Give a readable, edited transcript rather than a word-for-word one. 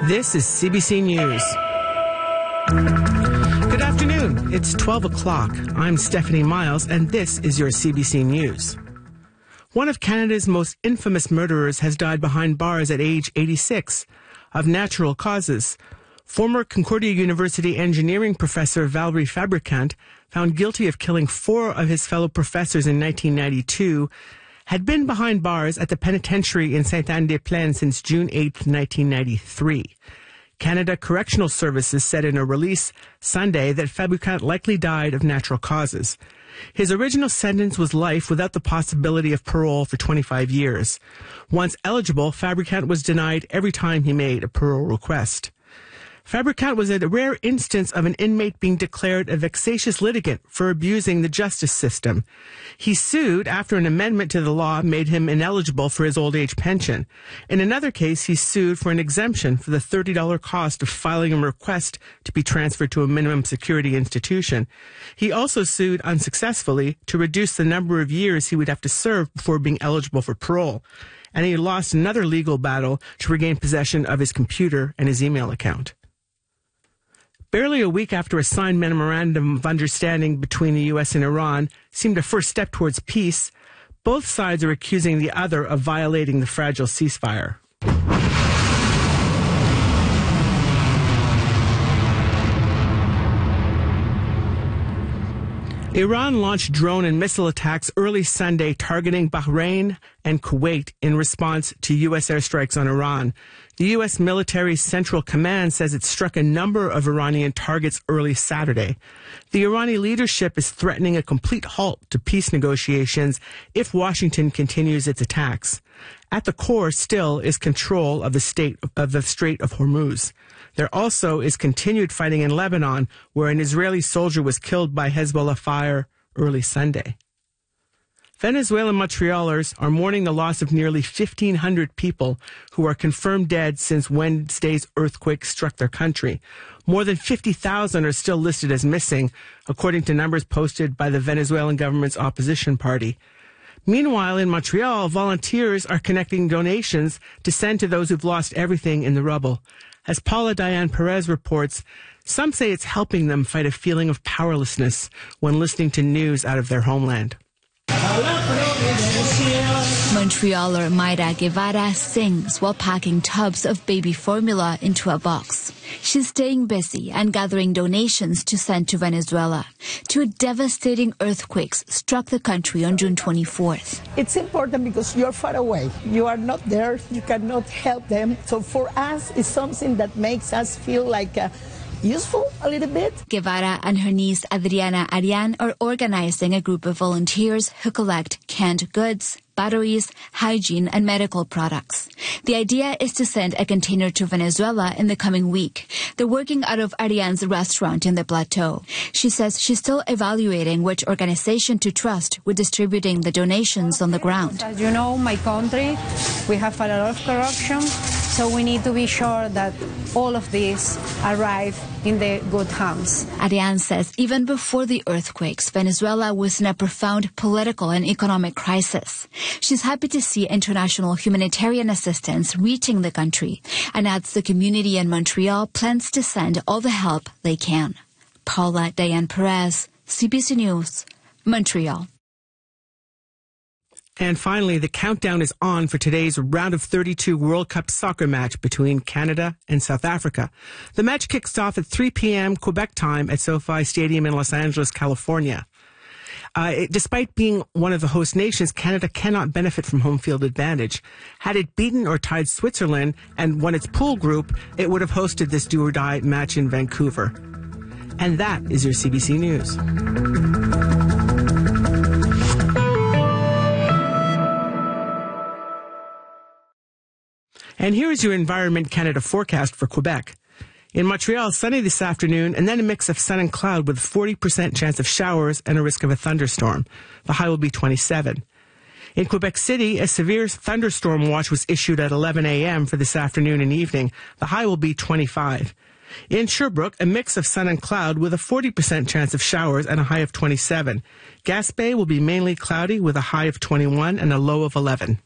This is CBC News. Good afternoon. It's 12 o'clock. I'm Stephanie Miles, and this is your CBC News. One of Canada's most infamous murderers has died behind bars at age 86 of natural causes. Former Concordia University engineering professor Valerie Fabricant, found guilty of killing 4 of his fellow professors in 1992, had been behind bars at the penitentiary in Sainte-Anne-des-Plaines since June 8, 1993. Canada Correctional Services said in a release Sunday that Fabricant likely died of natural causes. His original sentence was life without the possibility of parole for 25 years. Once eligible, Fabricant was denied every time he made a parole request. Fabricant was a rare instance of an inmate being declared a vexatious litigant for abusing the justice system. He sued after an amendment to the law made him ineligible for his old age pension. In another case, he sued for an exemption for the $30 cost of filing a request to be transferred to a minimum security institution. He also sued unsuccessfully to reduce the number of years he would have to serve before being eligible for parole. And he lost another legal battle to regain possession of his computer and his email account. Barely a week after a signed memorandum of understanding between the U.S. and Iran seemed a first step towards peace, both sides are accusing the other of violating the fragile ceasefire. Iran launched drone and missile attacks early Sunday targeting Bahrain and Kuwait in response to U.S. airstrikes on Iran. The U.S. military Central Command says it struck a number of Iranian targets early Saturday. The Iranian leadership is threatening a complete halt to peace negotiations if Washington continues its attacks. At the core still is control of the Strait of Hormuz. There also is continued fighting in Lebanon, where an Israeli soldier was killed by Hezbollah fire early Sunday. Venezuelan Montrealers are mourning the loss of nearly 1,500 people who are confirmed dead since Wednesday's earthquake struck their country. More than 50,000 are still listed as missing, according to numbers posted by the Venezuelan government's opposition party. Meanwhile, in Montreal, volunteers are collecting donations to send to those who've lost everything in the rubble. As Paula Diane Perez reports, some say it's helping them fight a feeling of powerlessness when listening to news out of their homeland. Montrealer Mayra Guevara sings while packing tubs of baby formula into a box. She's staying busy and gathering donations to send to Venezuela. Two devastating earthquakes struck the country on June 24th. It's important because you're far away. You are not there. You cannot help them. So for us, it's something that makes us feel like useful a little bit. Guevara and her niece Adriana Arian are organizing a group of volunteers who collect canned goods, batteries, hygiene, and medical products. The idea is to send a container to Venezuela in the coming week. They're working out of Arian's restaurant in the plateau. She says she's still evaluating which organization to trust with distributing the donations on the ground. As you know, my country, we have a lot of corruption, so we need to be sure that all of these arrive in the good hands. Arian says even before the earthquakes, Venezuela was in a profound political and economic crisis. She's happy to see international humanitarian assistance reaching the country and adds the community in Montreal plans to send all the help they can. Paula Diane Perez, CBC News, Montreal. And finally, the countdown is on for today's round of 32 World Cup soccer match between Canada and South Africa. The match kicks off at 3 p.m. Quebec time at SoFi Stadium in Los Angeles, California. Despite being one of the host nations, Canada cannot benefit from home field advantage. Had it beaten or tied Switzerland and won its pool group, it would have hosted this do-or-die match in Vancouver. And that is your CBC News. And here is your Environment Canada forecast for Quebec. In Montreal, sunny this afternoon, and then a mix of sun and cloud with a 40% chance of showers and a risk of a thunderstorm. The high will be 27. In Quebec City, a severe thunderstorm watch was issued at 11 a.m. for this afternoon and evening. The high will be 25. In Sherbrooke, a mix of sun and cloud with a 40% chance of showers and a high of 27. Gaspé will be mainly cloudy with a high of 21 and a low of 11.